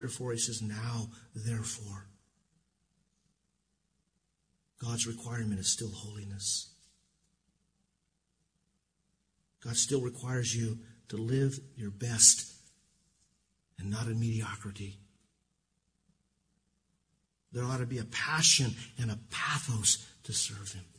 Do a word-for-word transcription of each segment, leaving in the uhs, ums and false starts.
Therefore, he says, now, therefore. God's requirement is still holiness. God still requires you to live your best and not in mediocrity. There ought to be a passion and a pathos to serve him.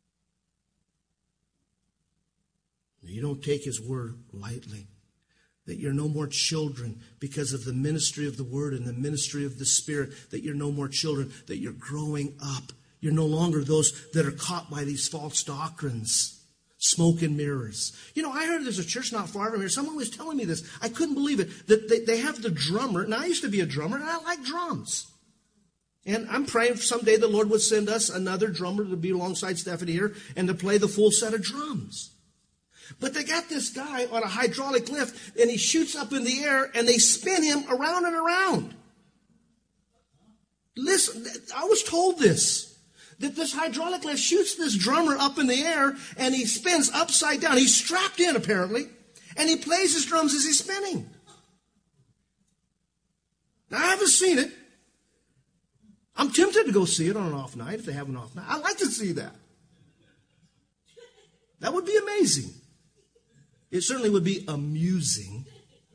You don't take his word lightly. That you're no more children because of the ministry of the word and the ministry of the Spirit. That you're no more children. That you're growing up. You're no longer those that are caught by these false doctrines. Smoke and mirrors. You know, I heard there's a church not far from here. Someone was telling me this. I couldn't believe it. That they, they have the drummer. And I used to be a drummer and I like drums. And I'm praying someday the Lord would send us another drummer to be alongside Stephanie here and to play the full set of drums. But they got this guy on a hydraulic lift, and he shoots up in the air, and they spin him around and around. Listen, I was told this, that this hydraulic lift shoots this drummer up in the air, and he spins upside down. He's strapped in, apparently, and he plays his drums as he's spinning. Now, I haven't seen it. I'm tempted to go see it on an off night, if they have an off night. I'd like to see that. That would be amazing. It certainly would be amusing.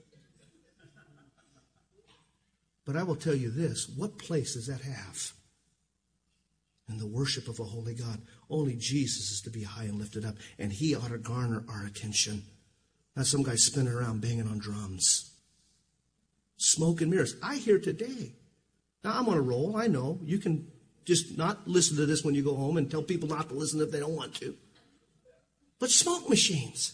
But I will tell you this, what place does that have in the worship of a holy God? Only Jesus is to be high and lifted up, and he ought to garner our attention. Not some guy spinning around banging on drums. Smoke and mirrors. I hear today. Now, I'm on a roll, I know. You can just not listen to this when you go home and tell people not to listen if they don't want to. But smoke machines.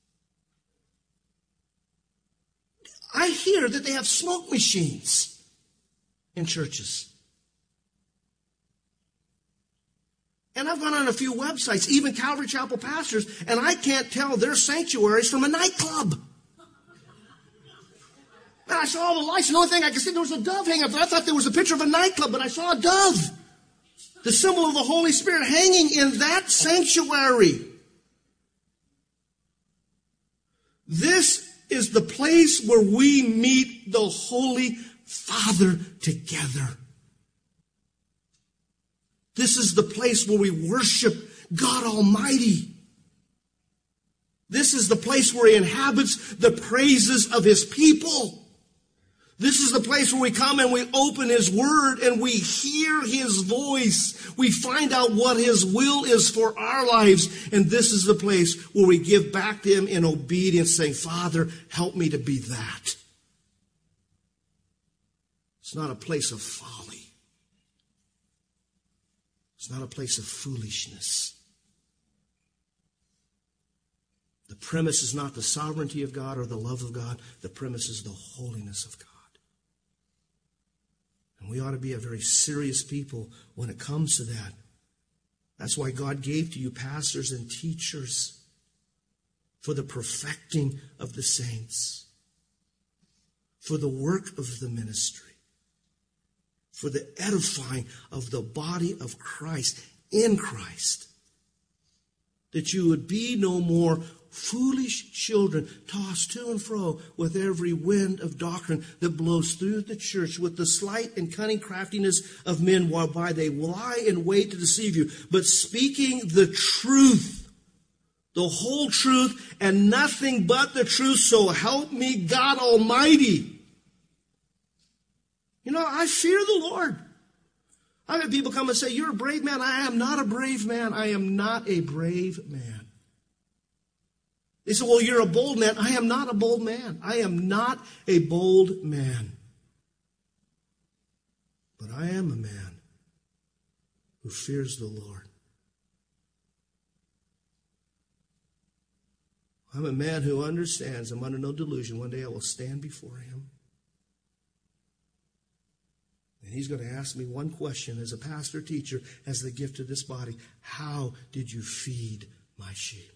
I hear that they have smoke machines in churches. And I've gone on a few websites, even Calvary Chapel pastors, and I can't tell their sanctuaries from a nightclub. And I saw all the lights, and the only thing I could see, there was a dove hanging up there. I thought there was a picture of a nightclub, but I saw a dove. The symbol of the Holy Spirit hanging in that sanctuary. This is the place where we meet the Holy Father together. This is the place where we worship God Almighty. This is the place where he inhabits the praises of his people. This is the place where we come and we open his word and we hear his voice. We find out what his will is for our lives. And this is the place where we give back to him in obedience, saying, Father, help me to be that. It's not a place of folly. It's not a place of foolishness. The premise is not the sovereignty of God or the love of God. The premise is the holiness of God. And we ought to be a very serious people when it comes to that. That's why God gave to you pastors and teachers for the perfecting of the saints, for the work of the ministry, for the edifying of the body of Christ in Christ. That you would be no more foolish children tossed to and fro with every wind of doctrine that blows through the church with the sleight and cunning craftiness of men whereby they lie in wait to deceive you, but speaking the truth, the whole truth and nothing but the truth, so help me God Almighty. You know, I fear the Lord. I've had people come and say, you're a brave man. I am not a brave man. I am not a brave man. They say, well, you're a bold man. I am not a bold man. I am not a bold man. But I am a man who fears the Lord. I'm a man who understands I'm under no delusion. One day I will stand before him. And he's going to ask me one question as a pastor, teacher, as the gift of this body. How did you feed my sheep?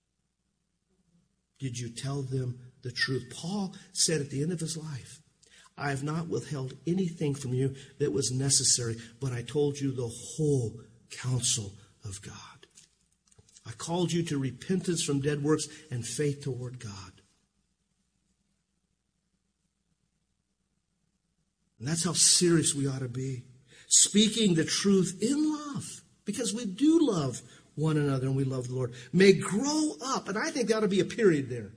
Did you tell them the truth? Paul said at the end of his life, I have not withheld anything from you that was necessary, but I told you the whole counsel of God. I called you to repentance from dead works and faith toward God. And that's how serious we ought to be. Speaking the truth in love, because we do love one another and we love the Lord, may grow up. And I think there ought to be a period there.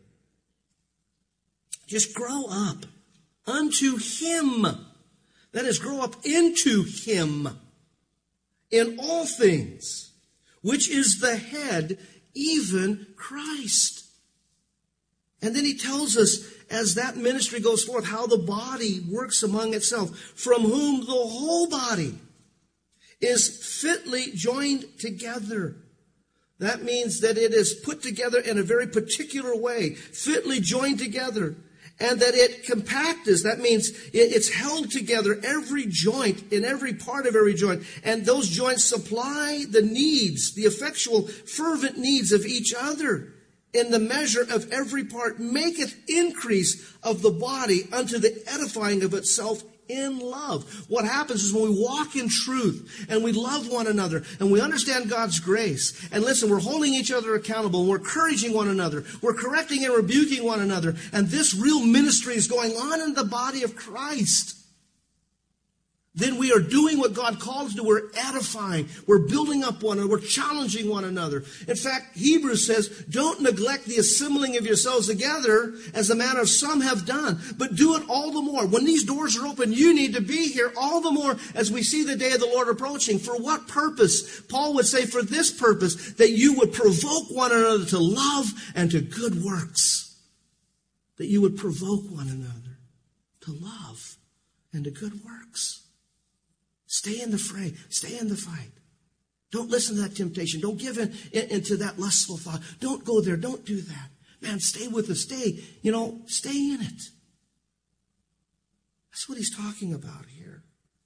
Just grow up unto Him. That is, grow up into Him in all things, which is the head, even Christ. And then he tells us, as that ministry goes forth, how the body works among itself, from whom the whole body is fitly joined together. That means that it is put together in a very particular way, fitly joined together, and that it compactus. That means it's held together, every joint, in every part of every joint. And those joints supply the needs, the effectual, fervent needs of each other. In the measure of every part maketh increase of the body unto the edifying of itself in love. What happens is when we walk in truth and we love one another and we understand God's grace, and listen, we're holding each other accountable, and we're encouraging one another, we're correcting and rebuking one another, and this real ministry is going on in the body of Christ, then we are doing what God calls us to. We're edifying. We're building up one another. We're challenging one another. In fact, Hebrews says, don't neglect the assembling of yourselves together as the manner of some have done, but do it all the more. When these doors are open, you need to be here all the more as we see the day of the Lord approaching. For what purpose? Paul would say, for this purpose, that you would provoke one another to love and to good works. That you would provoke one another to love and to good works. Stay in the fray. Stay in the fight. Don't listen to that temptation. Don't give in, in into that lustful thought. Don't go there. Don't do that. Man, stay with us. Stay, you know, stay in it. That's what he's talking about here.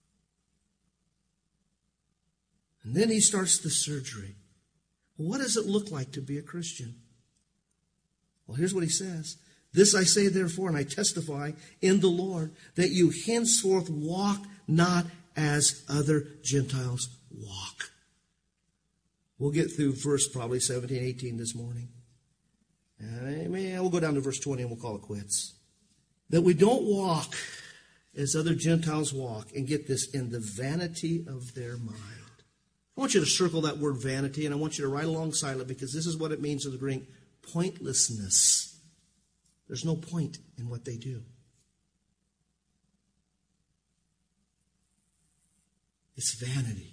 And then he starts the surgery. Well, what does it look like to be a Christian? Well, here's what he says. This I say, therefore, and I testify in the Lord, that you henceforth walk not as other Gentiles walk. We'll get through verse probably seventeen, eighteen this morning. And we'll go down to verse twenty and we'll call it quits. That we don't walk as other Gentiles walk, and get this, in the vanity of their mind. I want you to circle that word vanity, and I want you to write alongside it, because this is what it means in the Greek: pointlessness. There's no point in what they do. It's vanity.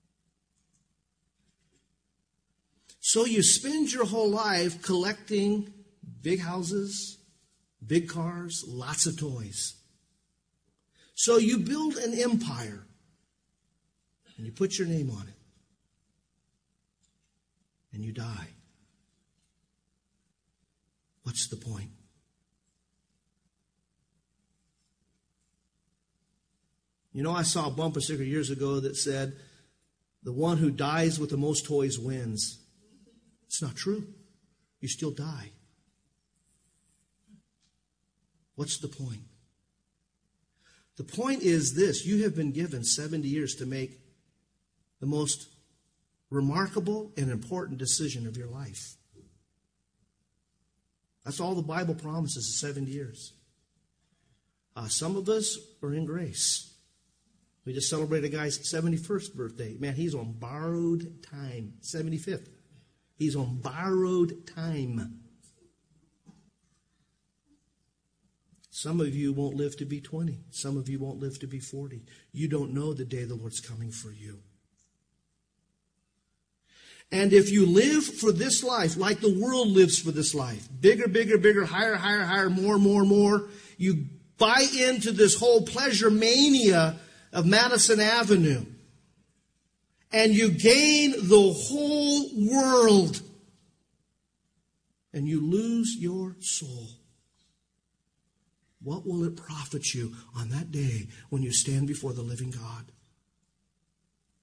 So you spend your whole life collecting big houses, big cars, lots of toys. So you build an empire and you put your name on it. And you die. What's the point? You know, I saw a bumper sticker years ago that said, the one who dies with the most toys wins. It's not true. You still die. What's the point? The point is this: you have been given seventy years to make the most remarkable and important decision of your life. That's all the Bible promises, is seventy years. Uh, some of us are in grace. We just celebrated a guy's seventy-first birthday. Man, he's on borrowed time. seventy-fifth. He's on borrowed time. Some of you won't live to be twenty. Some of you won't live to be forty. You don't know the day the Lord's coming for you. And if you live for this life like the world lives for this life, bigger, bigger, bigger, higher, higher, higher, more, more, more, you buy into this whole pleasure mania of Madison Avenue, and you gain the whole world, and you lose your soul. What will it profit you on that day when you stand before the living God?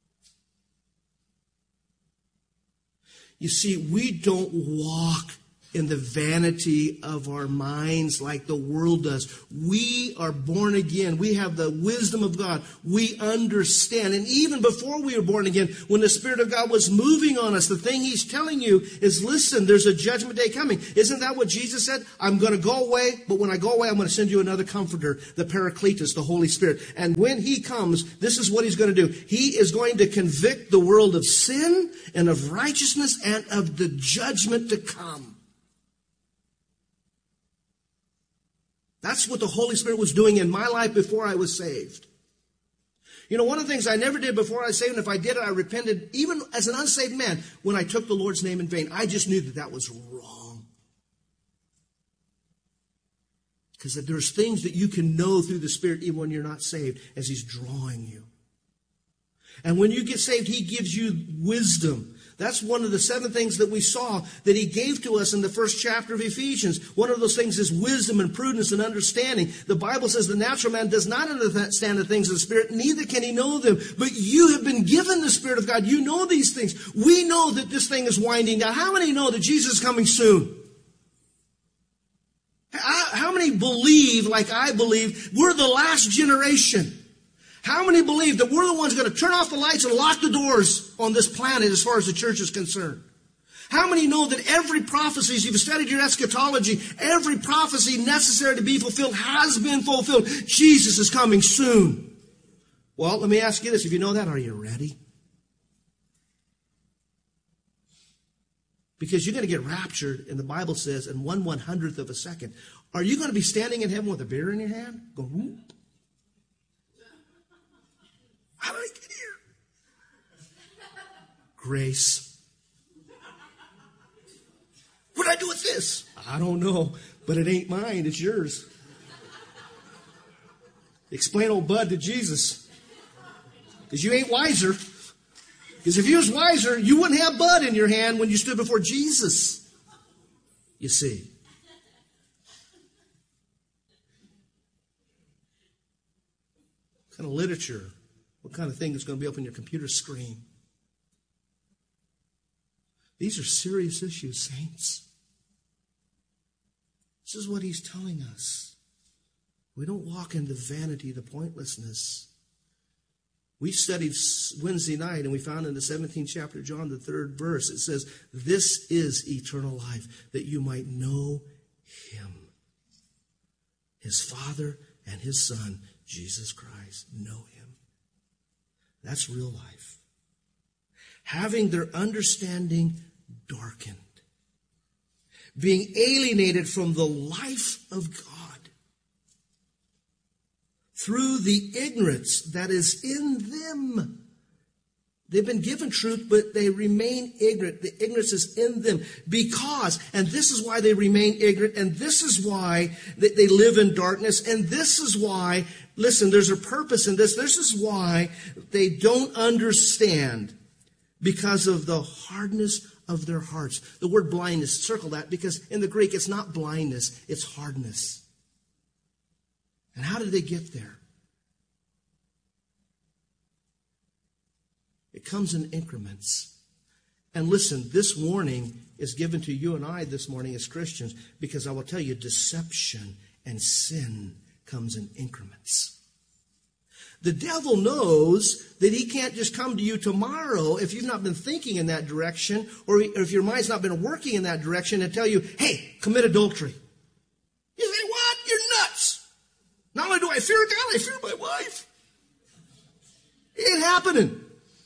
You see, we don't walk in the vanity of our minds like the world does. We are born again. We have the wisdom of God. We understand. And even before we were born again, when the Spirit of God was moving on us, the thing He's telling you is, listen, there's a judgment day coming. Isn't that what Jesus said? I'm going to go away, but when I go away, I'm going to send you another comforter, the Paracletus, the Holy Spirit. And when He comes, this is what He's going to do. He is going to convict the world of sin and of righteousness and of the judgment to come. That's what the Holy Spirit was doing in my life before I was saved. You know, one of the things I never did before I was saved, and if I did it, I repented, even as an unsaved man, when I took the Lord's name in vain. I just knew that that was wrong. Because there's things that you can know through the Spirit even when you're not saved, as He's drawing you. And when you get saved, He gives you wisdom. That's one of the seven things that we saw that He gave to us in the first chapter of Ephesians. One of those things is wisdom and prudence and understanding. The Bible says the natural man does not understand the things of the Spirit, neither can he know them. But you have been given the Spirit of God. You know these things. We know that this thing is winding down. How many know that Jesus is coming soon? How many believe, like I believe, we're the last generation? How many believe that we're the ones going to turn off the lights and lock the doors on this planet as far as the church is concerned? How many know that every prophecy, as you've studied your eschatology, every prophecy necessary to be fulfilled has been fulfilled? Jesus is coming soon. Well, let me ask you this. If you know that, are you ready? Because you're going to get raptured, and the Bible says, in one one hundredth of a second. Are you going to be standing in heaven with a beer in your hand? Go, whoop. How did I get here? Grace. What did I do with this? I don't know, but it ain't mine. It's yours. Explain old Bud to Jesus. Because you ain't wiser. Because if you was wiser, you wouldn't have Bud in your hand when you stood before Jesus. You see. What kind of literature? What kind of thing is going to be up on your computer screen? These are serious issues, saints. This is what He's telling us. We don't walk in the vanity, the pointlessness. We studied Wednesday night, and we found in the seventeenth chapter of John, the third verse, it says, this is eternal life, that you might know Him, His Father and His Son, Jesus Christ. Know Him. That's real life. Having their understanding darkened. Being alienated from the life of God through the ignorance that is in them. They've been given truth, but they remain ignorant. The ignorance is in them because, and this is why they remain ignorant, and this is why they live in darkness, and this is why, listen, there's a purpose in this. This is why they don't understand, because of the hardness of their hearts. The word blindness, circle that, because in the Greek it's not blindness, it's hardness. And how did they get there? It comes in increments. And listen, this warning is given to you and I this morning as Christians, because I will tell you, deception and sin comes in increments. The devil knows that he can't just come to you tomorrow if you've not been thinking in that direction, or if your mind's not been working in that direction, and tell you, hey, commit adultery. You say, what? You're nuts. Not only do I fear God, I fear my wife. It ain't happening.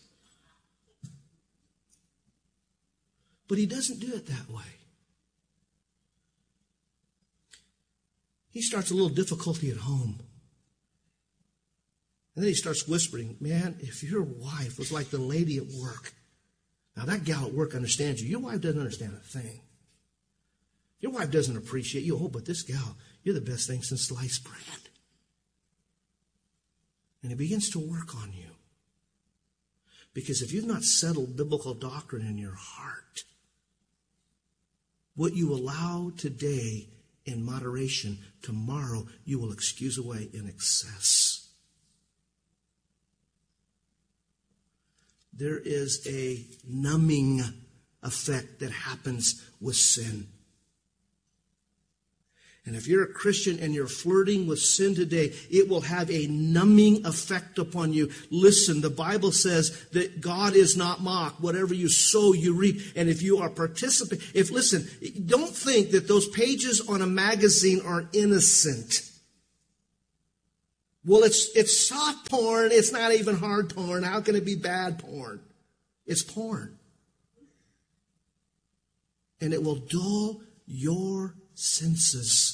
But he doesn't do it that way. He starts a little difficulty at home. And then he starts whispering, man, if your wife was like the lady at work. Now that gal at work understands you. Your wife doesn't understand a thing. Your wife doesn't appreciate you. Oh, but this gal, you're the best thing since sliced bread. And he begins to work on you. Because if you've not settled biblical doctrine in your heart, what you allow today in moderation, tomorrow you will excuse away in excess. There is a numbing effect that happens with sin. And if you're a Christian and you're flirting with sin today, it will have a numbing effect upon you. Listen, the Bible says that God is not mocked. Whatever you sow, you reap. And if you are participating, if listen, don't think that those pages on a magazine are innocent. Well, it's it's soft porn. It's not even hard porn. How can it be bad porn? It's porn. And it will dull your senses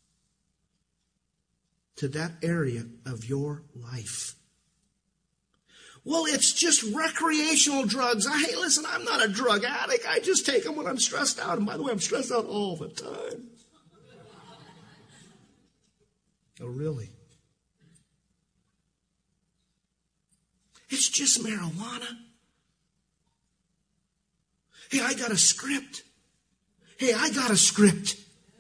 to that area of your life. Well, it's just recreational drugs. I, hey, listen, I'm not a drug addict. I just take them when I'm stressed out. And by the way, I'm stressed out all the time. Oh, really? It's just marijuana. Hey, I got a script. Hey, I got a script.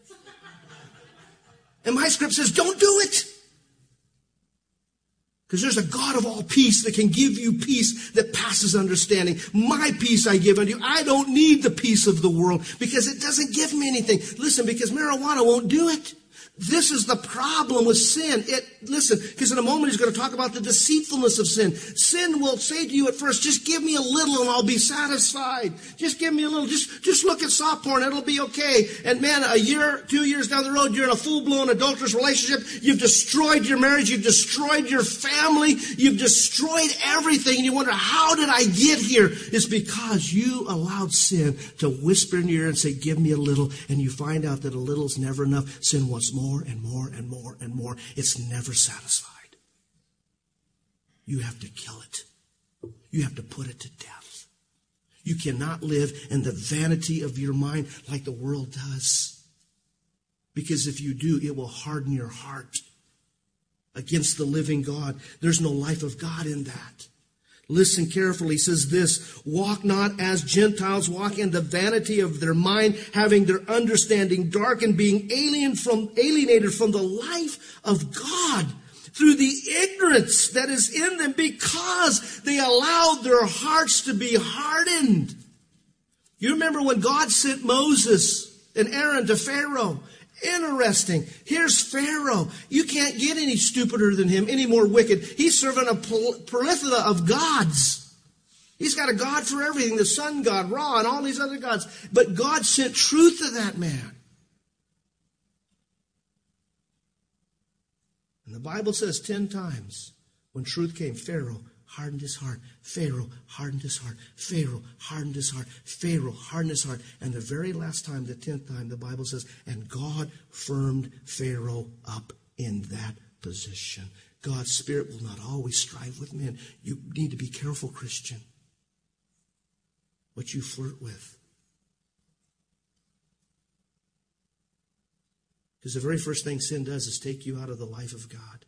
And my script says, don't do it. Because there's a God of all peace that can give you peace that passes understanding. My peace I give unto you. I don't need the peace of the world because it doesn't give me anything. Listen, because marijuana won't do it. This is the problem with sin. It, listen, because in a moment he's going to talk about the deceitfulness of sin. Sin will say to you at first, just give me a little and I'll be satisfied. Just give me a little. Just, just look at soft porn. It'll be okay. And man, a year, two years down the road, you're in a full-blown adulterous relationship. You've destroyed your marriage. You've destroyed your family. You've destroyed everything. And you wonder, how did I get here? It's because you allowed sin to whisper in your ear and say, give me a little. And you find out that a little is never enough. Sin wants more. More and more and more and more. It's never satisfied. You have to kill it. You have to put it to death. You cannot live in the vanity of your mind like the world does. Because if you do, it will harden your heart against the living God. There's no life of God in that. Listen carefully. He says this, walk not as Gentiles walk in the vanity of their mind, having their understanding darkened, being alien from, alienated from the life of God through the ignorance that is in them because they allowed their hearts to be hardened. You remember when God sent Moses and Aaron to Pharaoh? Interesting. Here's Pharaoh. You can't get any stupider than him, any more wicked. He's serving a plethora of gods. He's got a god for everything, the sun god, Ra, and all these other gods. But God sent truth to that man. And the Bible says ten times when truth came, Pharaoh hardened his heart. Pharaoh hardened his heart. Pharaoh hardened his heart. Pharaoh hardened his heart. And the very last time, the tenth time, the Bible says, and God firmed Pharaoh up in that position. God's Spirit will not always strive with men. You need to be careful, Christian, what you flirt with. Because the very first thing sin does is take you out of the life of God.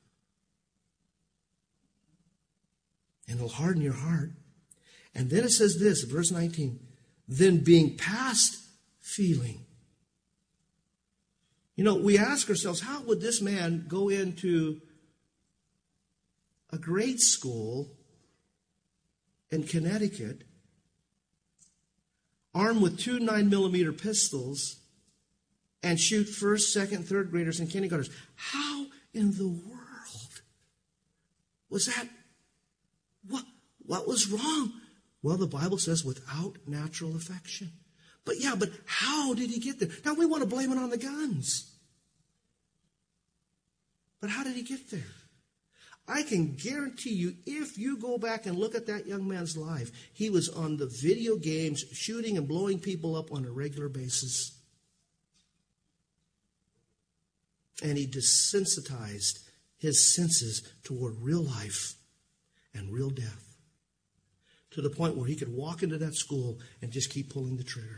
And it'll harden your heart. And then it says this, verse nineteen, then being past feeling. You know, we ask ourselves, how would this man go into a grade school in Connecticut, armed with two nine millimeter pistols, and shoot first, second, third graders and kindergartners? How in the world was that? What, what was wrong? Well, the Bible says without natural affection. But yeah, but how did he get there? Now we want to blame it on the guns. But how did he get there? I can guarantee you, if you go back and look at that young man's life, he was on the video games, shooting and blowing people up on a regular basis. And he desensitized his senses toward real life and real death, to the point where he could walk into that school and just keep pulling the trigger.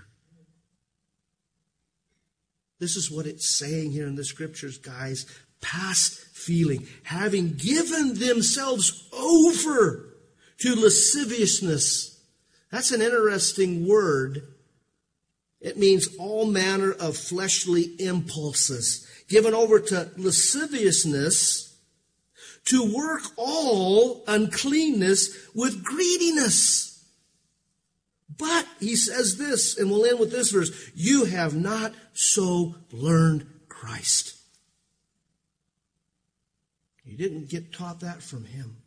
This is what it's saying here in the scriptures, guys. Past feeling, having given themselves over to lasciviousness. That's an interesting word. It means all manner of fleshly impulses. Given over to lasciviousness, to work all uncleanness with greediness. But he says this, and we'll end with this verse, you have not so learned Christ. You didn't get taught that from him.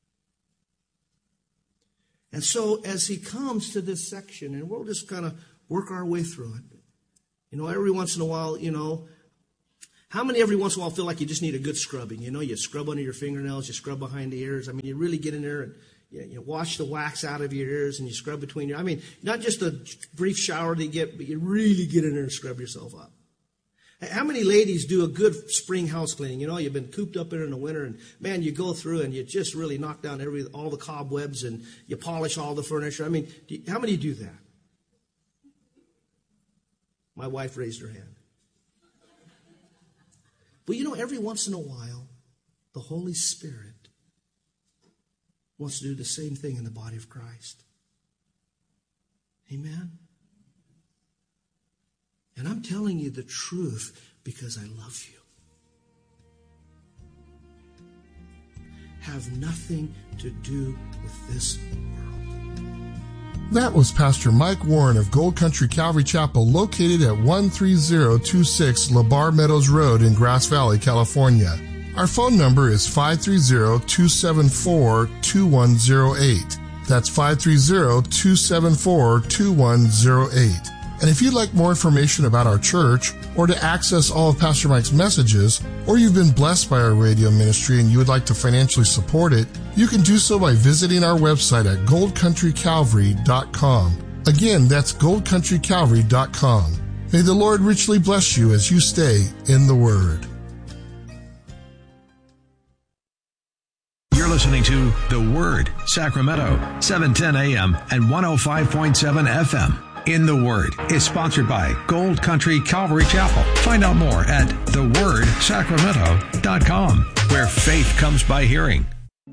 And so as he comes to this section, and we'll just kind of work our way through it. You know, every once in a while, you know, how many every once in a while feel like you just need a good scrubbing? You know, you scrub under your fingernails, you scrub behind the ears. I mean, you really get in there and you, you wash the wax out of your ears and you scrub between your, I mean, not just a brief shower that you get, but you really get in there and scrub yourself up. How many ladies do a good spring house cleaning? You know, you've been cooped up there in the winter, and man, you go through and you just really knock down every all the cobwebs and you polish all the furniture. I mean, do you, how many do that? My wife raised her hand. But you know, every once in a while, the Holy Spirit wants to do the same thing in the body of Christ. Amen? And I'm telling you the truth because I love you. Have nothing to do with this world. That was Pastor Mike Warren of Gold Country Calvary Chapel, located at one three zero two six LaBar Meadows Road in Grass Valley, California. Our phone number is five three zero, two seven four, two one zero eight. That's five three zero, two seven four, two one zero eight. And if you'd like more information about our church, or to access all of Pastor Mike's messages, or you've been blessed by our radio ministry and you would like to financially support it, you can do so by visiting our website at gold country calvary dot com. Again, that's gold country calvary dot com. May the Lord richly bless you as you stay in the Word. You're listening to The Word, Sacramento, seven ten a.m. and one oh five point seven F M. In the Word is sponsored by Gold Country Calvary Chapel. Find out more at the word sacramento dot com, where faith comes by hearing.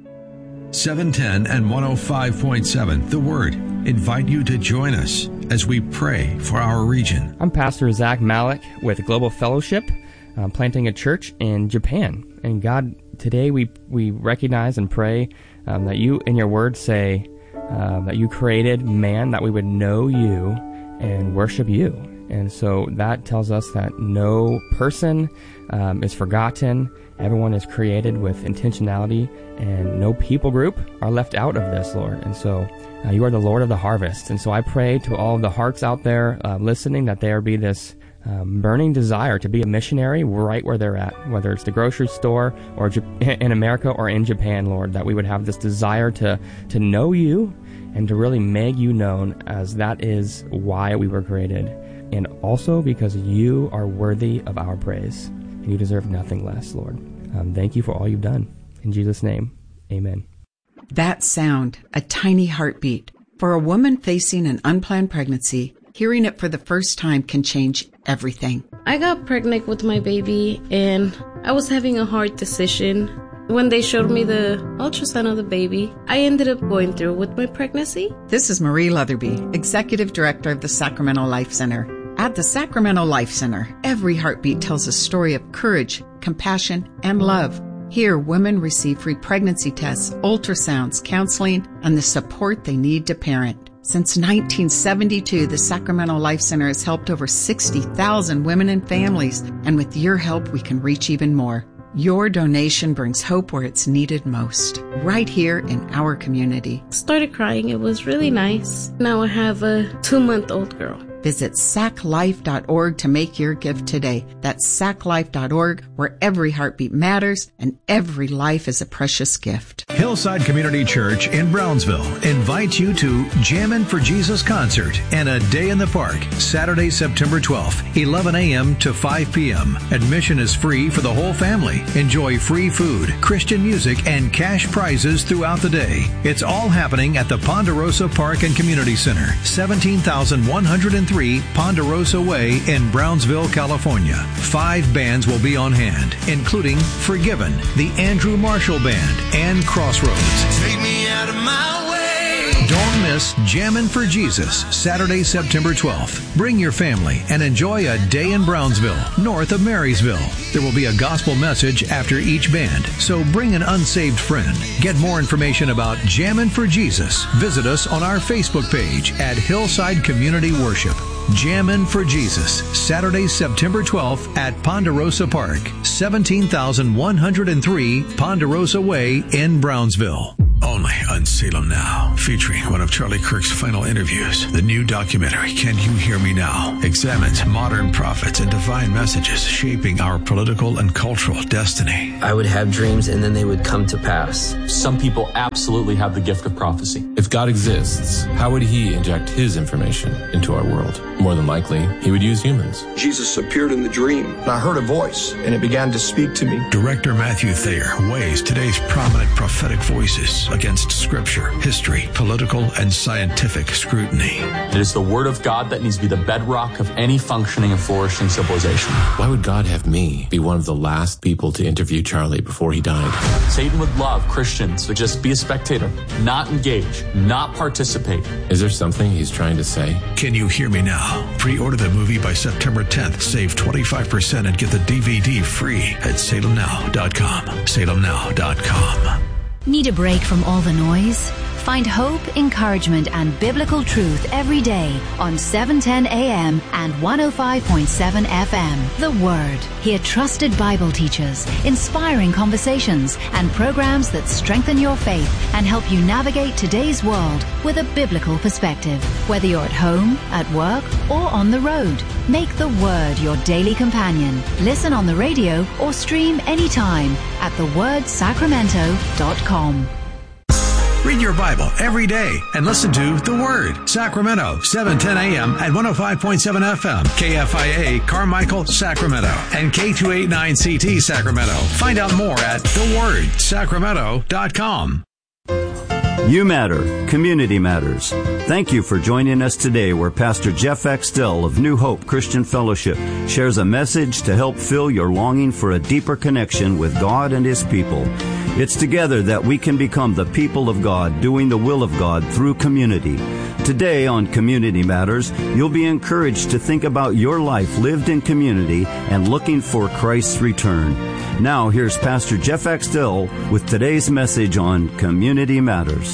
seven ten and one oh five point seven The Word invite you to join us as we pray for our region. I'm Pastor Zach Malik with Global Fellowship, uh, planting a church in Japan. And God, today we, we recognize and pray um, that you in your Word say, Uh, that you created man, that we would know you and worship you. And so that tells us that no person um, is forgotten. Everyone is created with intentionality, and no people group are left out of this, Lord. And so uh, you are the Lord of the harvest. And so I pray to all of the hearts out there uh, listening that there be this Um, burning desire to be a missionary right where they're at, whether it's the grocery store or in America or in Japan, Lord, that we would have this desire to, to know you and to really make you known, as that is why we were created, and also because you are worthy of our praise and you deserve nothing less, Lord. Um, thank you for all you've done. In Jesus' name, amen. That sound, a tiny heartbeat. For a woman facing an unplanned pregnancy, hearing it for the first time can change everything. I got pregnant with my baby, and I was having a hard decision. When they showed me the ultrasound of the baby, I ended up going through with my pregnancy. This is Marie Leatherby, Executive Director of the Sacramento Life Center. At the Sacramento Life Center, every heartbeat tells a story of courage, compassion, and love. Here, women receive free pregnancy tests, ultrasounds, counseling, and the support they need to parent. Since nineteen seventy-two, the Sacramento Life Center has helped over sixty thousand women and families, and with your help, we can reach even more. Your donation brings hope where it's needed most, right here in our community. Started crying. It was really nice. Now I have a two-month-old girl. Visit sac life dot org to make your gift today. That's sac life dot org, where every heartbeat matters and every life is a precious gift. Hillside Community Church in Brownsville invites you to Jammin' for Jesus concert and a day in the park, Saturday, September twelfth, eleven a.m. to five p.m. Admission is free for the whole family. Enjoy free food, Christian music, and cash prizes throughout the day. It's all happening at the Ponderosa Park and Community Center, seventeen thousand one hundred three Ponderosa Way in Brownsville, California. Five bands will be on hand, including Forgiven, the Andrew Marshall Band, and Crossroads. Take me out of my way. Don't miss Jammin' for Jesus, Saturday, September twelfth. Bring your family and enjoy a day in Brownsville, north of Marysville. There will be a gospel message after each band, so bring an unsaved friend. Get more information about Jammin' for Jesus. Visit us on our Facebook page at Hillside Community Worship. Jammin' for Jesus, Saturday, September twelfth at Ponderosa Park, seventeen thousand one hundred three Ponderosa Way in Brownsville. Only on Salem Now, featuring one of Charlie Kirk's final interviews. The new documentary, Can You Hear Me Now?, examines modern prophets and divine messages shaping our political and cultural destiny. I would have dreams and then they would come to pass. Some people absolutely have the gift of prophecy. If God exists, how would he inject his information into our world? More than likely, he would use humans. Jesus appeared in the dream, and I heard a voice, and it began to speak to me. Director Matthew Thayer weighs today's prominent prophetic voices against scripture, history, political, and scientific scrutiny. It is the Word of God that needs to be the bedrock of any functioning and flourishing civilization. Why would God have me be one of the last people to interview Charlie before he died? Satan would love Christians to just be a spectator, not engage, not participate. Is there something he's trying to say? Can You Hear Me Now? Pre-order the movie by September tenth. Save twenty-five percent and get the D V D free at salem now dot com. salem now dot com. Need a break from all the noise? Find hope, encouragement, and biblical truth every day on seven ten A M and one oh five point seven F M. The Word. Hear trusted Bible teachers, inspiring conversations, and programs that strengthen your faith and help you navigate today's world with a biblical perspective. Whether you're at home, at work, or on the road, make the Word your daily companion. Listen on the radio or stream anytime at the word sacramento dot com. Read your Bible every day and listen to The Word. Sacramento, seven ten A M and one oh five point seven F M. K F I A, Carmichael, Sacramento. And K two eighty-nine C T, Sacramento. Find out more at the word sacramento dot com. You matter. Community matters. Thank you for joining us today where Pastor Jeff Axtell of New Hope Christian Fellowship shares a message to help fill your longing for a deeper connection with God and His people. It's together that we can become the people of God, doing the will of God through community. Today on Community Matters, you'll be encouraged to think about your life lived in community and looking for Christ's return. Now, here's Pastor Jeff Axtell with today's message on Community Matters.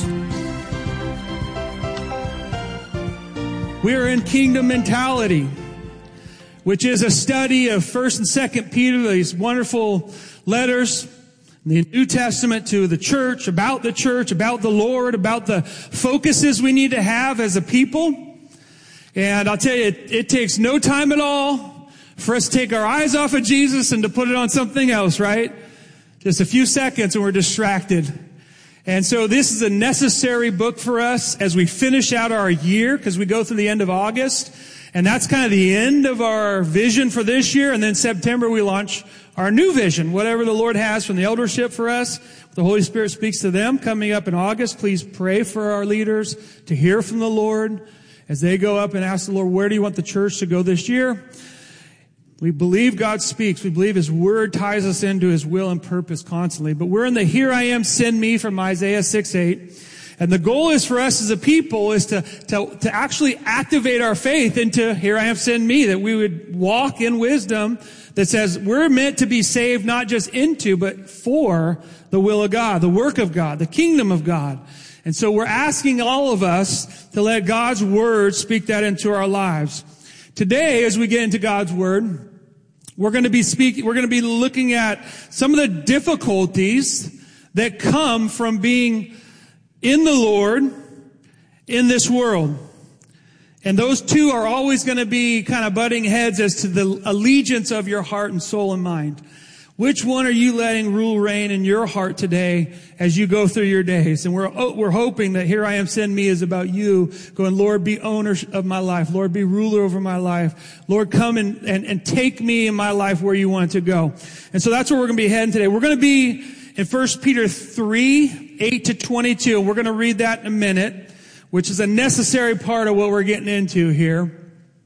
We're in Kingdom Mentality, which is a study of First and Second Peter, these wonderful letters in the New Testament to the church, about the church, about the Lord, about the focuses we need to have as a people. And I'll tell you, it, it takes no time at all for us to take our eyes off of Jesus and to put it on something else, right? Just a few seconds and we're distracted. And so this is a necessary book for us as we finish out our year, because we go through the end of August. And that's kind of the end of our vision for this year. And then September we launch our new vision, whatever the Lord has from the eldership for us. The Holy Spirit speaks to them coming up in August. Please pray for our leaders to hear from the Lord as they go up and ask the Lord, where do you want the church to go this year? We believe God speaks. We believe His Word ties us into His will and purpose constantly. But we're in the Here I Am, Send Me from Isaiah six eight. And the goal is for us as a people is to, to, to actually activate our faith into Here I Am, Send Me, that we would walk in wisdom that says we're meant to be saved not just into, but for the will of God, the work of God, the kingdom of God. And so we're asking all of us to let God's Word speak that into our lives. Today, as we get into God's Word, we're going to be speaking, we're going to be looking at some of the difficulties that come from being in the Lord in this world. And those two are always going to be kind of butting heads as to the allegiance of your heart and soul and mind. Which one are you letting rule reign in your heart today as you go through your days? And we're we're hoping that Here I Am, Send Me is about you going, Lord, be owner of my life. Lord, be ruler over my life. Lord, come and, and, and take me in my life where you want it to go. And so that's where we're going to be heading today. We're going to be in First Peter three, eight to twenty-two. We're going to read that in a minute, which is a necessary part of what we're getting into here.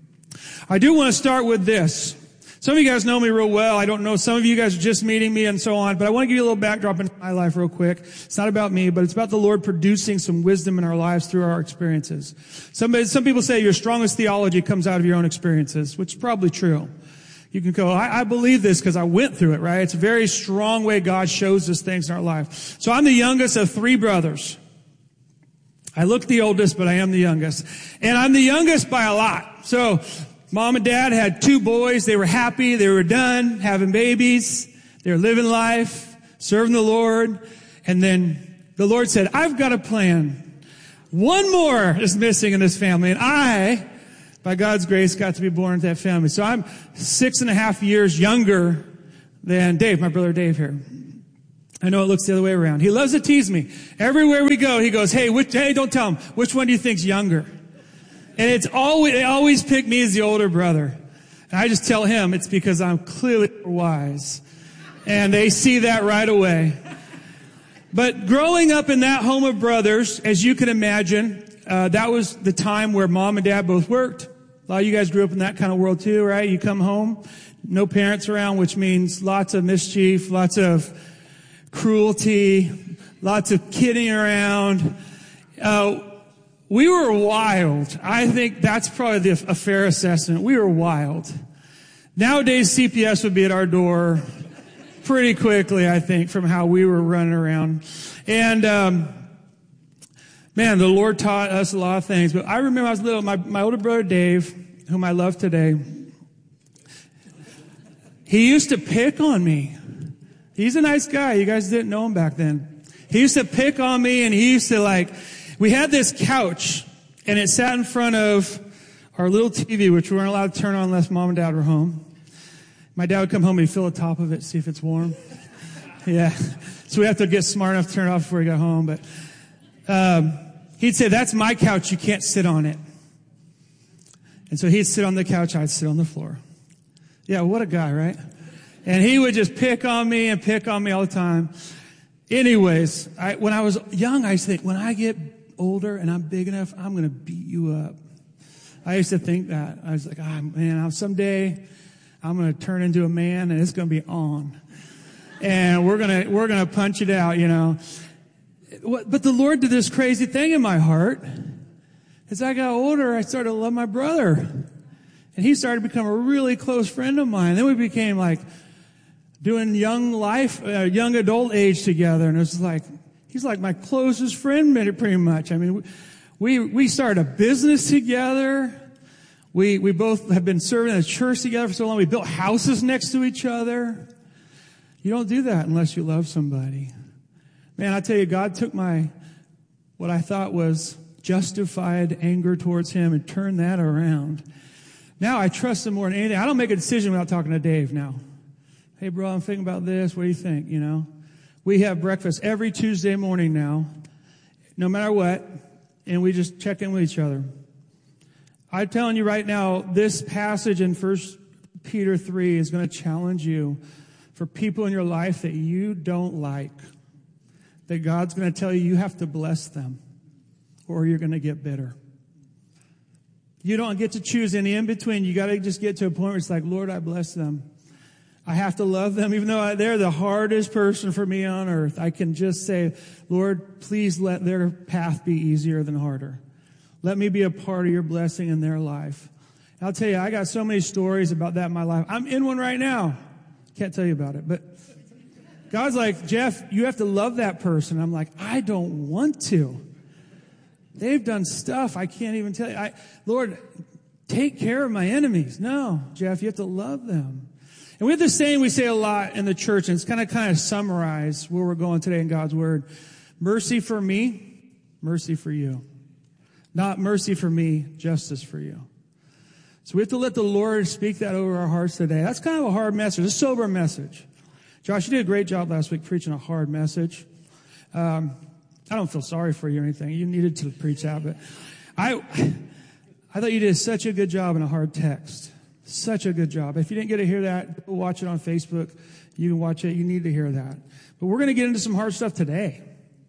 I do want to start with this. Some of you guys know me real well. I don't know. Some of you guys are just meeting me and so on. But I want to give you a little backdrop into my life real quick. It's not about me, but it's about the Lord producing some wisdom in our lives through our experiences. Somebody, some people say your strongest theology comes out of your own experiences, which is probably true. You can go, I, I believe this because I went through it, right? It's a very strong way God shows us things in our life. So I'm the youngest of three brothers. I look the oldest, but I am the youngest. And I'm the youngest by a lot. So, mom and dad had two boys. They were happy. They were done having babies. They were living life, serving the Lord. And then the Lord said, I've got a plan. One more is missing in this family. And I, by God's grace, got to be born into that family. So I'm six and a half years younger than Dave, my brother Dave here. I know it looks the other way around. He loves to tease me. Everywhere we go, he goes, hey, which, hey, don't tell him. Which one do you think's younger? And it's always, they always pick me as the older brother. And I just tell him it's because I'm clearly wise. And they see that right away. But growing up in that home of brothers, as you can imagine, uh, that was the time where mom and dad both worked. A lot of you guys grew up in that kind of world too, right? You come home, no parents around, which means lots of mischief, lots of cruelty, lots of kidding around. Uh, we were wild. I think that's probably the, a fair assessment. We were wild. Nowadays, C P S would be at our door pretty quickly, I think, from how we were running around. And, um, man, the Lord taught us a lot of things. But I remember I was little, my, my older brother Dave, whom I love today, he used to pick on me. He's a nice guy. You guys didn't know him back then. He used to pick on me, and he used to like, we had this couch, and it sat in front of our little T V, which we weren't allowed to turn on unless mom and dad were home. My dad would come home and he'd fill the top of it, see if it's warm. Yeah. So we have to get smart enough to turn it off before we got home. But um, he'd say, that's my couch. You can't sit on it. And so he'd sit on the couch. I'd sit on the floor. Yeah, what a guy, right? And he would just pick on me and pick on me all the time. Anyways, I, when I was young, I used to think, when I get older and I'm big enough, I'm going to beat you up. I used to think that. I was like, ah, man, I'll someday I'm going to turn into a man and it's going to be on. And we're going to, we're going to punch it out, you know. But the Lord did this crazy thing in my heart. As I got older, I started to love my brother. And he started to become a really close friend of mine. Then we became like doing young life, uh, young adult age together. And it was like, he's like my closest friend pretty much. I mean, we, we started a business together. We, we both have been serving in the church together for so long. We built houses next to each other. You don't do that unless you love somebody. Man, I tell you, God took my, what I thought was justified anger towards him and turned that around. Now I trust him more than anything. I don't make a decision without talking to Dave now. Hey, bro, I'm thinking about this. What do you think? You know, we have breakfast every Tuesday morning now, no matter what, and we just check in with each other. I'm telling you right now, this passage in First Peter three is going to challenge you for people in your life that you don't like, that God's going to tell you you have to bless them or you're going to get bitter. You don't get to choose any in between. You got to just get to a point where it's like, Lord, I bless them. I have to love them, even though they're the hardest person for me on earth. I can just say, Lord, please let their path be easier than harder. Let me be a part of your blessing in their life. And I'll tell you, I got so many stories about that in my life. I'm in one right now. Can't tell you about it, but God's like, Jeff, you have to love that person. I'm like, I don't want to. They've done stuff I can't even tell you. I, Lord, take care of my enemies. No, Jeff, you have to love them. And we have this saying we say a lot in the church, and it's kind of kind of summarize where we're going today in God's Word. Mercy for me, mercy for you. Not mercy for me, justice for you. So we have to let the Lord speak that over our hearts today. That's kind of a hard message, a sober message. Josh, you did a great job last week preaching a hard message. Um, I don't feel sorry for you or anything. You needed to preach that, but I, I thought you did such a good job in a hard text. Such a good job. If you didn't get to hear that, go watch it on Facebook. You can watch it. You need to hear that. But we're going to get into some hard stuff today.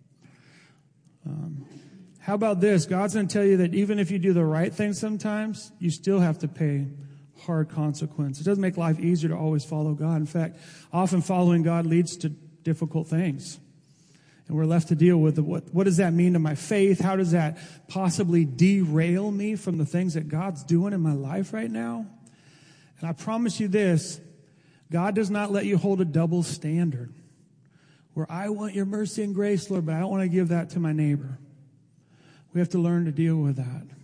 Um, how about this? God's going to tell you that even if you do the right thing sometimes, you still have to pay hard consequences. It doesn't make life easier to always follow God. In fact, often following God leads to difficult things. And we're left to deal with the, what, what does that mean to my faith? How does that possibly derail me from the things that God's doing in my life right now? And I promise you this, God does not let you hold a double standard where I want your mercy and grace, Lord, but I don't want to give that to my neighbor. We have to learn to deal with that.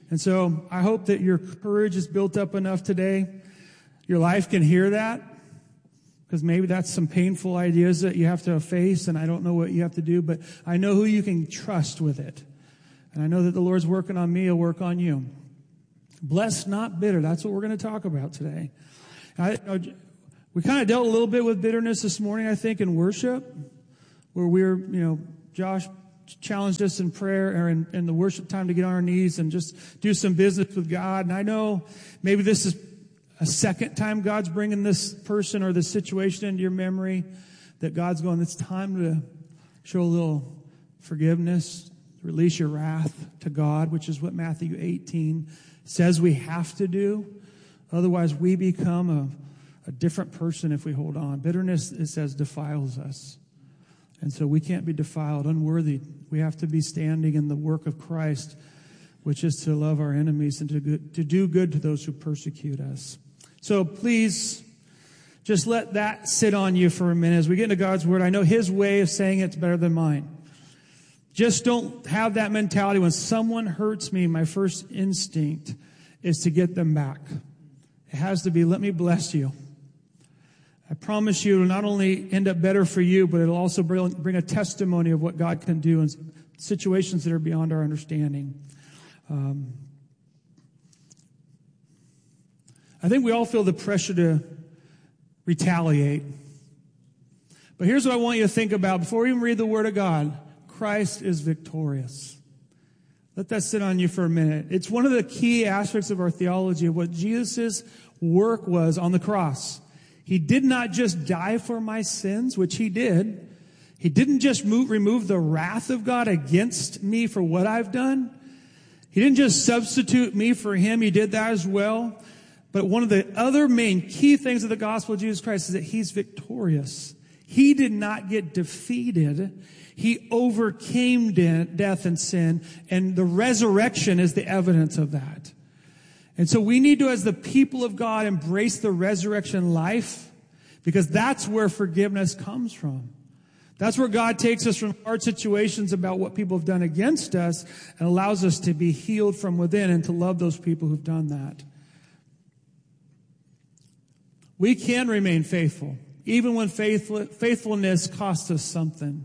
And so I hope that your courage is built up enough today. Your life can hear that, because maybe that's some painful ideas that you have to face, and I don't know what you have to do, but I know who you can trust with it. And I know that the Lord's working on me, he'll work on you. Blessed, not bitter. That's what we're going to talk about today. I, I, we kind of dealt a little bit with bitterness this morning, I think, in worship, where we were, you know, Josh challenged us in prayer or in, in the worship time to get on our knees and just do some business with God. And I know maybe this is a second time God's bringing this person or this situation into your memory, that God's going, it's time to show a little forgiveness, release your wrath to God, which is what Matthew eighteen says we have to do. Otherwise, we become a, a different person if we hold on. Bitterness, it says, defiles us. And so we can't be defiled, unworthy. We have to be standing in the work of Christ, which is to love our enemies and to, good, to do good to those who persecute us. So please, just let that sit on you for a minute as we get into God's Word. I know His way of saying it's better than mine. Just don't have that mentality. When someone hurts me, my first instinct is to get them back. It has to be, let me bless you. I promise you, it'll not only end up better for you, but it'll also bring, bring a testimony of what God can do in situations that are beyond our understanding. Um, I think we all feel the pressure to retaliate. But here's what I want you to think about before we even read the Word of God. Christ is victorious. Let that sit on you for a minute. It's one of the key aspects of our theology of what Jesus' work was on the cross. He did not just die for my sins, which he did. He didn't just move, remove the wrath of God against me for what I've done. He didn't just substitute me for him. He did that as well. But one of the other main key things of the gospel of Jesus Christ is that he's victorious. He did not get defeated. He overcame de- death and sin, and the resurrection is the evidence of that. And so we need to, as the people of God, embrace the resurrection life, because that's where forgiveness comes from. That's where God takes us from hard situations about what people have done against us and allows us to be healed from within and to love those people who've done that. We can remain faithful, even when faithful, faithfulness costs us something.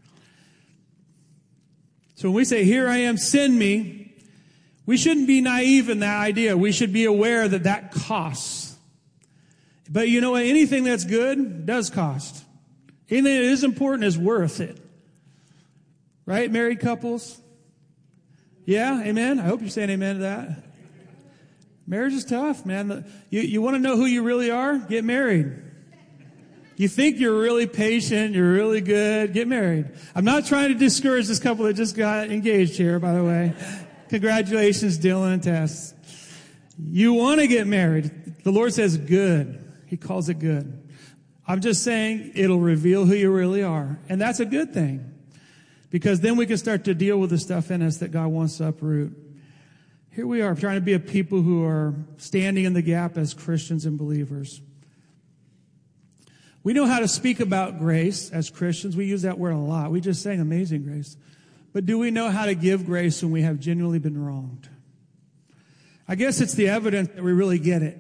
So when we say, here I am, send me, we shouldn't be naive in that idea. We should be aware that that costs. But you know what? Anything that's good does cost. Anything that is important is worth it. Right, married couples? Yeah, amen? I hope you're saying amen to that. Marriage is tough, man. You, you want to know who you really are? Get married. You think you're really patient, you're really good, get married. I'm not trying to discourage this couple that just got engaged here, by the way. Congratulations, Dylan and Tess. You want to get married. The Lord says good. He calls it good. I'm just saying it'll reveal who you really are. And that's a good thing. Because then we can start to deal with the stuff in us that God wants to uproot. Here we are trying to be a people who are standing in the gap as Christians and believers. We know how to speak about grace as Christians. We use that word a lot. We just sang Amazing Grace. But do we know how to give grace when we have genuinely been wronged? I guess it's the evidence that we really get it.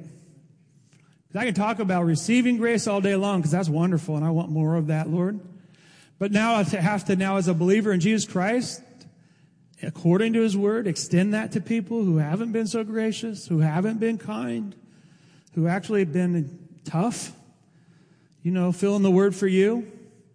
I can talk about receiving grace all day long because that's wonderful and I want more of that, Lord. But now I have to now, as a believer in Jesus Christ, according to his word, extend that to people who haven't been so gracious, who haven't been kind, who actually have been tough. You know, fill in the word for you.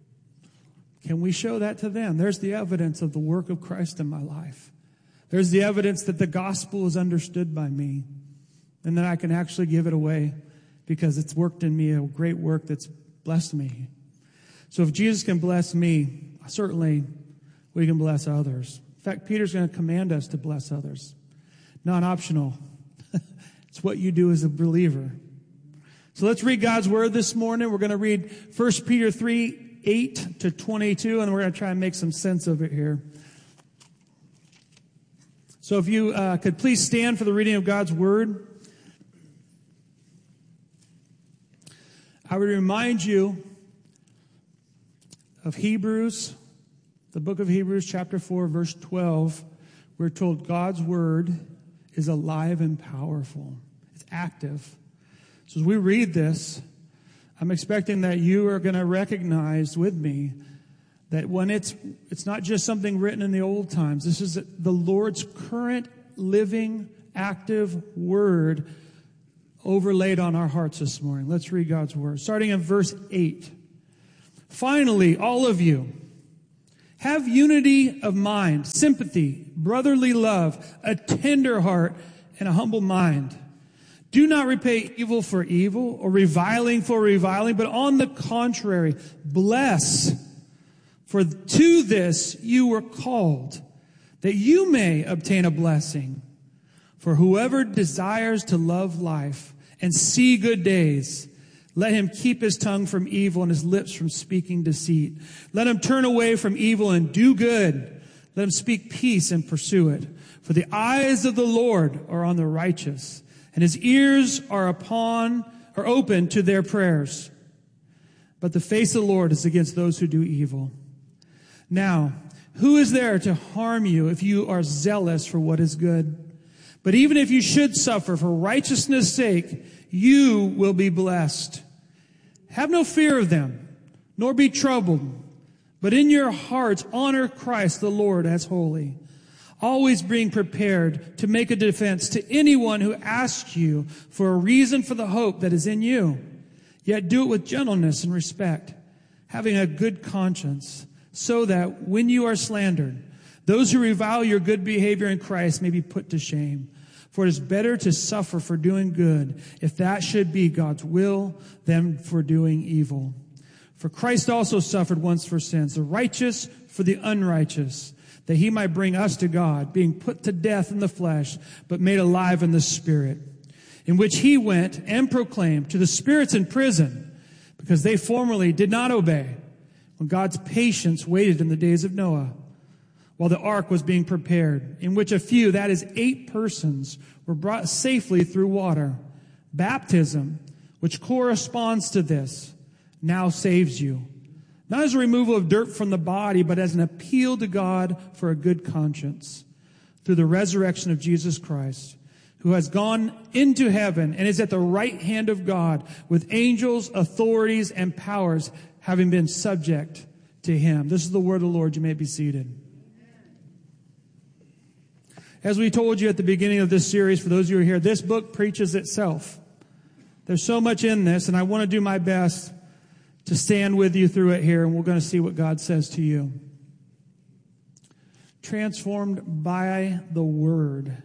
Can we show that to them? There's the evidence of the work of Christ in my life. There's the evidence that the gospel is understood by me and that I can actually give it away because it's worked in me, a great work that's blessed me. So if Jesus can bless me, certainly we can bless others. In fact, Peter's going to command us to bless others. Non-optional. It's what you do as a believer. So let's read God's word this morning. We're going to read First Peter three, eight to twenty-two, and we're going to try and make some sense of it here. So if you uh, could please stand for the reading of God's word. I would remind you of Hebrews, the book of Hebrews, chapter four, verse twelve. We're told God's word is alive and powerful. It's active. So as we read this, I'm expecting that you are going to recognize with me that when it's it's not just something written in the old times. This is the Lord's current, living, active word overlaid on our hearts this morning. Let's read God's word. Starting in verse eight. Finally, all of you, have unity of mind, sympathy, brotherly love, a tender heart, and a humble mind. Do not repay evil for evil or reviling for reviling, but on the contrary, bless. For to this you were called, that you may obtain a blessing. For whoever desires to love life and see good days, let him keep his tongue from evil and his lips from speaking deceit. Let him turn away from evil and do good. Let him speak peace and pursue it. For the eyes of the Lord are on the righteous, and his ears are upon or open to their prayers. But the face of the Lord is against those who do evil. Now, who is there to harm you if you are zealous for what is good? But even if you should suffer for righteousness' sake, you will be blessed. Have no fear of them, nor be troubled, but in your hearts honor Christ the Lord as holy, always being prepared to make a defense to anyone who asks you for a reason for the hope that is in you. Yet do it with gentleness and respect, having a good conscience, so that when you are slandered, those who revile your good behavior in Christ may be put to shame. For it is better to suffer for doing good, if that should be God's will, than for doing evil. For Christ also suffered once for sins, the righteous for the unrighteous, that he might bring us to God, being put to death in the flesh, but made alive in the Spirit, in which he went and proclaimed to the spirits in prison, because they formerly did not obey, when God's patience waited in the days of Noah, while the ark was being prepared, in which a few, that is eight persons, were brought safely through water. Baptism, which corresponds to this, now saves you, not as a removal of dirt from the body, but as an appeal to God for a good conscience, through the resurrection of Jesus Christ, who has gone into heaven and is at the right hand of God, with angels, authorities, and powers having been subject to him. This is the word of the Lord. You may be seated. As we told you at the beginning of this series, for those of you who are here, this book preaches itself. There's so much in this, and I want to do my best to stand with you through it here, and we're going to see what God says to you. Transformed by the Word.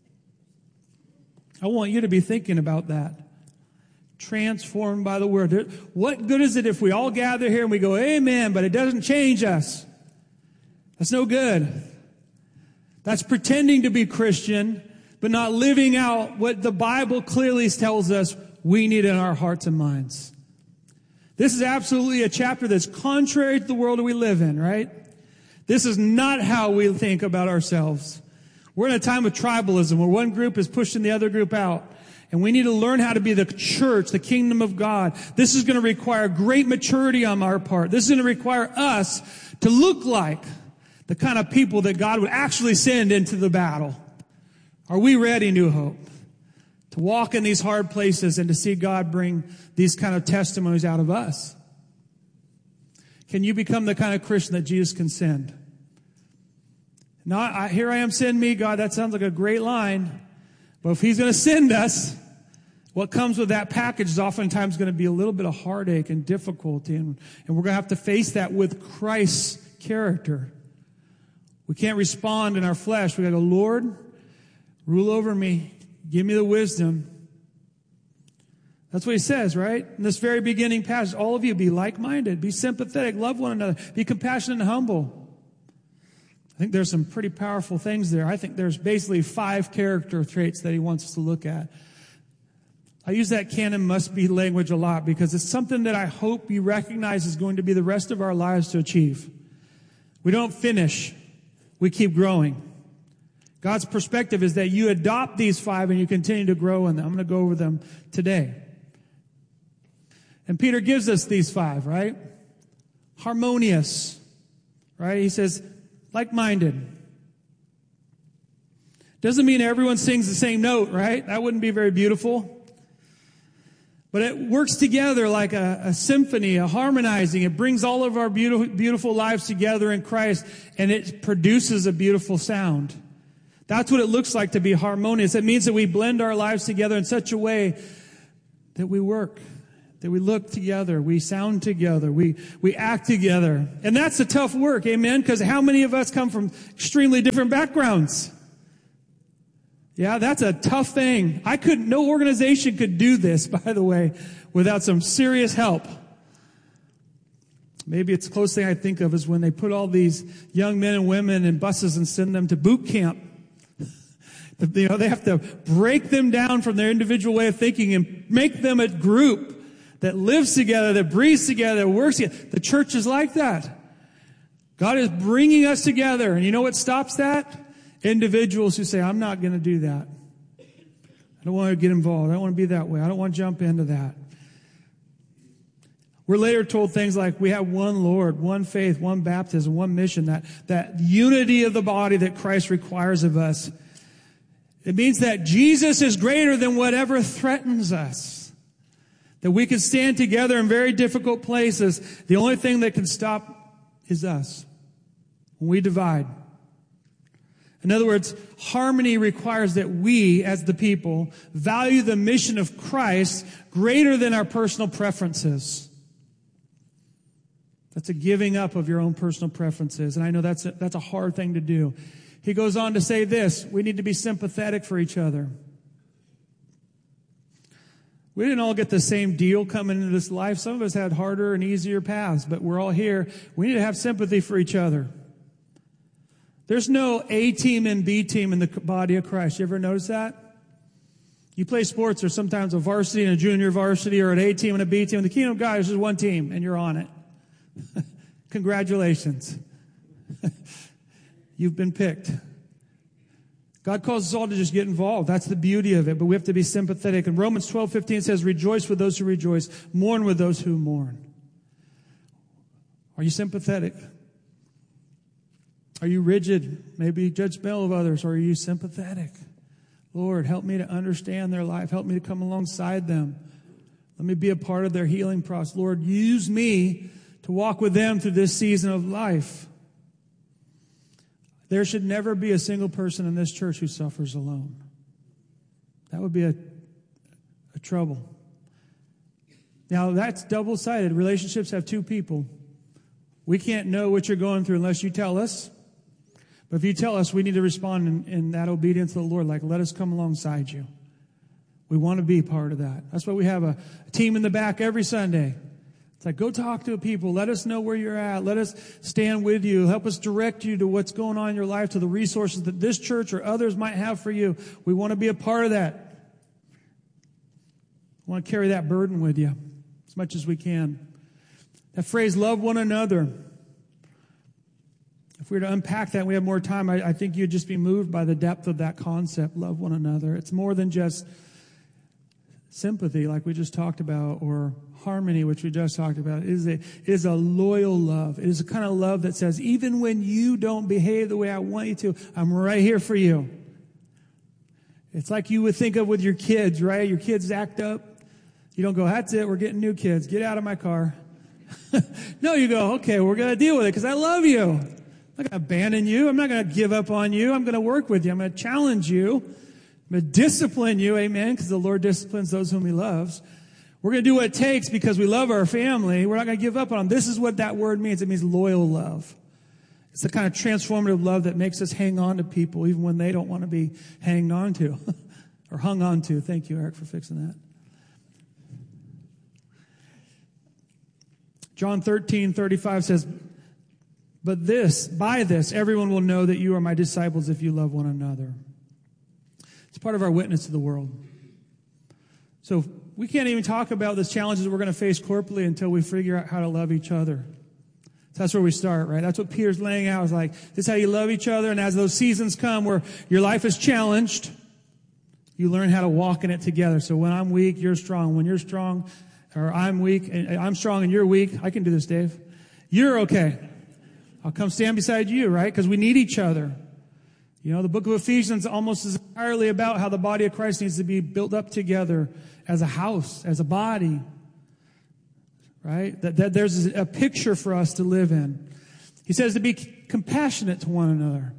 I want you to be thinking about that. Transformed by the Word. What good is it if we all gather here and we go, amen, but it doesn't change us? That's no good. That's pretending to be Christian, but not living out what the Bible clearly tells us we need in our hearts and minds. This is absolutely a chapter that's contrary to the world that we live in, right? This is not how we think about ourselves. We're in a time of tribalism where one group is pushing the other group out. And we need to learn how to be the church, the kingdom of God. This is going to require great maturity on our part. This is going to require us to look like the kind of people that God would actually send into the battle. Are we ready, New Hope, to walk in these hard places and to see God bring these kind of testimonies out of us? Can you become the kind of Christian that Jesus can send? Not, I, here I am, send me, God. That sounds like a great line. But if he's going to send us, what comes with that package is oftentimes going to be a little bit of heartache and difficulty. And, and we're going to have to face that with Christ's character. We can't respond in our flesh. We got to go, Lord, rule over me. Give me the wisdom. That's what he says, right? In this very beginning passage, all of you be like-minded, be sympathetic, love one another, be compassionate and humble. I think there's some pretty powerful things there. I think there's basically five character traits that he wants us to look at. I use that canon must be language a lot because it's something that I hope you recognize is going to be the rest of our lives to achieve. We don't finish. We keep growing. God's perspective is that you adopt these five and you continue to grow in them. I'm going to go over them today. And Peter gives us these five, right? Harmonious, right? He says, like-minded. Doesn't mean everyone sings the same note, right? That wouldn't be very beautiful. But it works together like a, a symphony, a harmonizing. It brings all of our beautiful, beautiful lives together in Christ, and it produces a beautiful sound. That's what it looks like to be harmonious. It means that we blend our lives together in such a way that we work, that we look together, we sound together, we, we act together. And that's a tough work, amen? Because how many of us come from extremely different backgrounds? Yeah, that's a tough thing. I couldn't, no organization could do this, by the way, without some serious help. Maybe it's the closest thing I think of is when they put all these young men and women in buses and send them to boot camp. You know, they have to break them down from their individual way of thinking and make them a group that lives together, that breathes together, that works together. The church is like that. God is bringing us together. And you know what stops that? Individuals who say, I'm not going to do that. I don't want to get involved. I don't want to be that way. I don't want to jump into that. We're later told things like we have one Lord, one faith, one baptism, one mission, that, that unity of the body that Christ requires of us. It means that Jesus is greater than whatever threatens us. That we can stand together in very difficult places. The only thing that can stop is us. When we divide. In other words, harmony requires that we, as the people, value the mission of Christ greater than our personal preferences. That's a giving up of your own personal preferences. And I know that's a, that's a hard thing to do. He goes on to say this, we need to be sympathetic for each other. We didn't all get the same deal coming into this life. Some of us had harder and easier paths, but we're all here. We need to have sympathy for each other. There's no A team and B team in the body of Christ. You ever notice that? You play sports, there's sometimes a varsity and a junior varsity, or an A team and a B team. In the kingdom of God, there's just one team, and you're on it. Congratulations. You've been picked. God calls us all to just get involved. That's the beauty of it, but we have to be sympathetic. And Romans twelve fifteen says, rejoice with those who rejoice, mourn with those who mourn. Are you sympathetic? Are you rigid, maybe judgmental of others, or are you sympathetic? Lord, help me to understand their life. Help me to come alongside them. Let me be a part of their healing process. Lord, use me to walk with them through this season of life. There should never be a single person in this church who suffers alone. That would be a, a trouble. Now, that's double-sided. Relationships have two people. We can't know what you're going through unless you tell us. But if you tell us, we need to respond in, in that obedience to the Lord, like, let us come alongside you. We want to be part of that. That's why we have a, a team in the back every Sunday. It's like, go talk to people. Let us know where you're at. Let us stand with you. Help us direct you to what's going on in your life, to the resources that this church or others might have for you. We want to be a part of that. We want to carry that burden with you as much as we can. That phrase, love one another. If we were to unpack that and we have more time, I, I think you'd just be moved by the depth of that concept, love one another. It's more than just sympathy, like we just talked about, or harmony, which we just talked about. It is a, it is a loyal love. It is a kind of love that says, even when you don't behave the way I want you to, I'm right here for you. It's like you would think of with your kids, right? Your kids act up. You don't go, that's it, we're getting new kids. Get out of my car. No, you go, okay, we're going to deal with it because I love you. I'm not going to abandon you. I'm not going to give up on you. I'm going to work with you. I'm going to challenge you. I'm going to discipline you, amen, because the Lord disciplines those whom he loves. We're going to do what it takes because we love our family. We're not going to give up on them. This is what that word means. It means loyal love. It's the kind of transformative love that makes us hang on to people even when they don't want to be hanged on to or hung on to. Thank you, Eric, for fixing that. John thirteen thirty-five says, but this, by this, everyone will know that you are my disciples if you love one another. It's part of our witness to the world. So we can't even talk about the challenges that we're going to face corporately until we figure out how to love each other. So that's where we start, right? That's what Peter's laying out. It's like, this is how you love each other. And as those seasons come where your life is challenged, you learn how to walk in it together. So when I'm weak, you're strong. When you're strong, or I'm weak, and I'm strong and you're weak, I can do this, Dave. You're okay. I'll come stand beside you, right? Because we need each other. You know, the book of Ephesians almost is entirely about how the body of Christ needs to be built up together as a house, as a body. Right? That, that there's a picture for us to live in. He says to be compassionate to one another.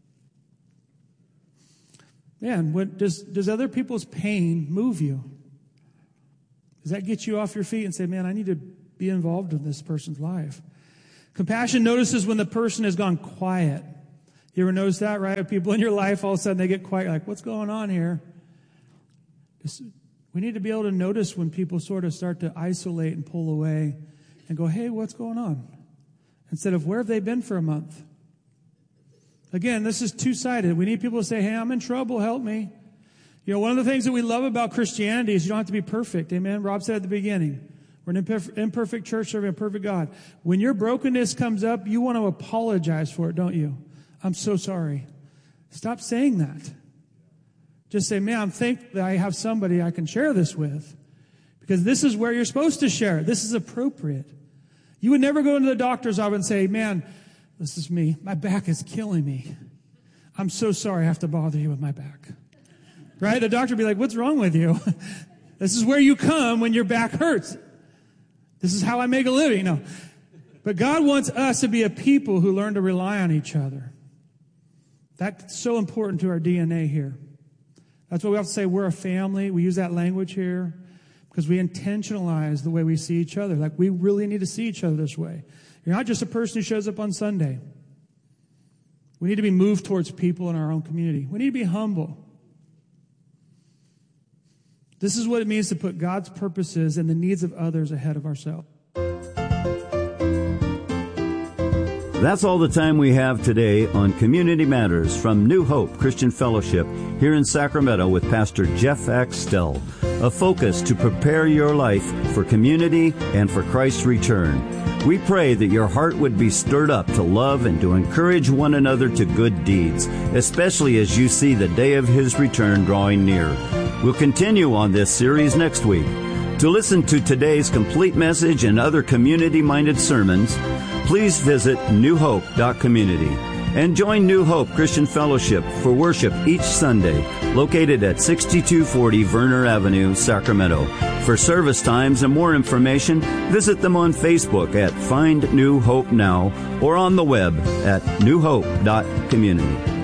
Man, what, does, does other people's pain move you? Does that get you off your feet and say, man, I need to be involved in this person's life? Compassion notices when the person has gone quiet. You ever notice that, right? People in your life, all of a sudden they get quiet, like, what's going on here? Just, we need to be able to notice when people sort of start to isolate and pull away and go, hey, what's going on? Instead of, where have they been for a month? Again, this is two-sided. We need people to say, hey, I'm in trouble, help me. You know, one of the things that we love about Christianity is you don't have to be perfect. Amen? Rob said at the beginning, we're an imperfect, imperfect church serving a perfect God. When your brokenness comes up, you want to apologize for it, don't you? I'm so sorry. Stop saying that. Just say, man, I'm thankful that I have somebody I can share this with. Because this is where you're supposed to share it. This is appropriate. You would never go into the doctor's office and say, man, this is me. My back is killing me. I'm so sorry I have to bother you with my back. Right? The doctor would be like, what's wrong with you? This is where you come when your back hurts. This is how I make a living. No. But God wants us to be a people who learn to rely on each other. That's so important to our D N A here. That's why we have to say we're a family. We use that language here because we intentionalize the way we see each other. Like, we really need to see each other this way. You're not just a person who shows up on Sunday. We need to be moved towards people in our own community. We need to be humble. This is what it means to put God's purposes and the needs of others ahead of ourselves. That's all the time we have today on Community Matters from New Hope Christian Fellowship here in Sacramento with Pastor Jeff Axtell. A focus to prepare your life for community and for Christ's return. We pray that your heart would be stirred up to love and to encourage one another to good deeds, especially as you see the day of His return drawing near. We'll continue on this series next week. To listen to today's complete message and other community-minded sermons, please visit new hope dot community and join New Hope Christian Fellowship for worship each Sunday, located at sixty-two forty Verner Avenue, Sacramento. For service times and more information, visit them on Facebook at Find New Hope Now or on the web at new hope dot community.